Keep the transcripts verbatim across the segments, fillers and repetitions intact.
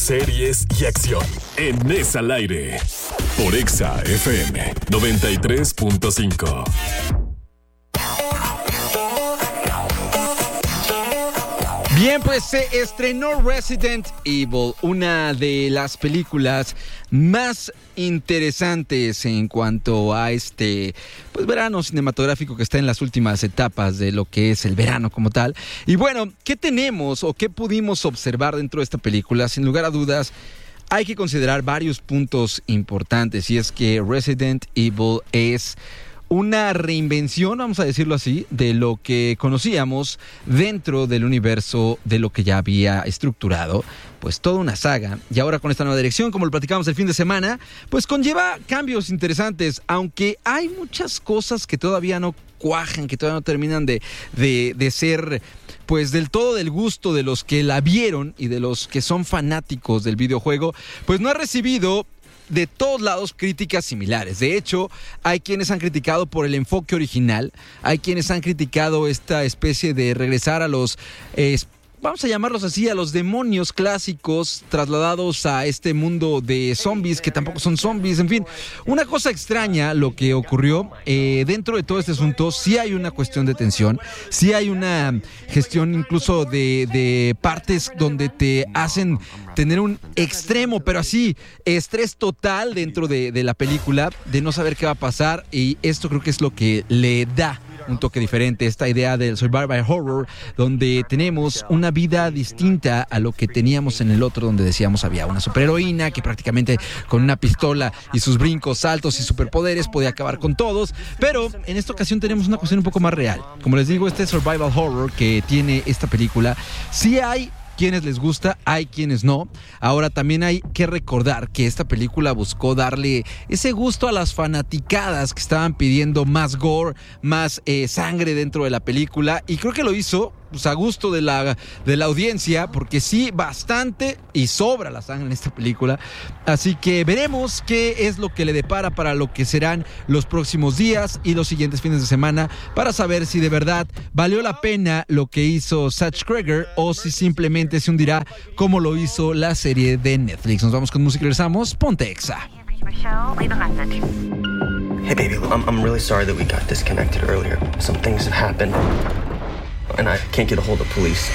series y acción en Es al Aire por Exa F M noventa y tres punto cinco. Bien, pues se estrenó Resident Evil, una de las películas más interesantes en cuanto a este pues verano cinematográfico que está en las últimas etapas de lo que es el verano como tal. Y bueno, ¿qué tenemos o qué pudimos observar dentro de esta película? Sin lugar a dudas, hay que considerar varios puntos importantes, y es que Resident Evil es una reinvención, vamos a decirlo así, de lo que conocíamos dentro del universo de lo que ya había estructurado, pues toda una saga. Y ahora con esta nueva dirección, como lo platicamos el fin de semana, pues conlleva cambios interesantes, aunque hay muchas cosas que todavía no cuajan, que todavía no terminan de, de, de ser pues del todo del gusto de los que la vieron y de los que son fanáticos del videojuego. Pues no ha recibido de todos lados críticas similares. De hecho, hay quienes han criticado por el enfoque original, hay quienes han criticado esta especie de regresar a los eh, vamos a llamarlos así, a los demonios clásicos trasladados a este mundo de zombies que tampoco son zombies. En fin, una cosa extraña lo que ocurrió. Eh, dentro de todo este asunto sí hay una cuestión de tensión, sí hay una gestión incluso de, de partes donde te hacen tener un extremo, pero así, estrés total dentro de, de la película, de no saber qué va a pasar, y esto creo que es lo que le da un toque diferente, esta idea del survival horror, donde tenemos una vida distinta a lo que teníamos en el otro, donde decíamos había una superheroína que prácticamente con una pistola y sus brincos, saltos y superpoderes podía acabar con todos, pero en esta ocasión tenemos una cuestión un poco más real. Como les digo, este survival horror que tiene esta película, sí hay quienes les gusta, hay quienes no. Ahora también hay que recordar que esta película buscó darle ese gusto a las fanaticadas que estaban pidiendo más gore, más eh, sangre dentro de la película, y creo que lo hizo pues, a gusto de la, de la audiencia, porque sí, bastante y sobra la sangre en esta película. Así que veremos qué es lo que le depara para lo que serán los próximos días y los siguientes fines de semana, para saber si de verdad valió la pena lo que hizo Zach Cregger o si simplemente se hundirá como lo hizo la serie de Netflix. Nos vamos con música y regresamos. Ponte Exa. Hey baby, I'm, I'm really sorry that we got disconnected earlier. Some things have happened and I can't get a hold of police.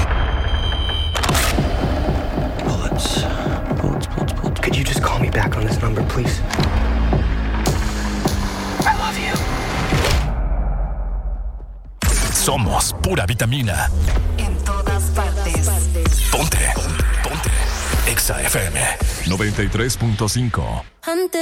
Bullets. Bullets, bullets, bullets. Could you just call me back on this number, please? I love you. Somos pura vitamina. En todas partes. Ponte. Ponte. Exa F M noventa y tres punto cinco. Antes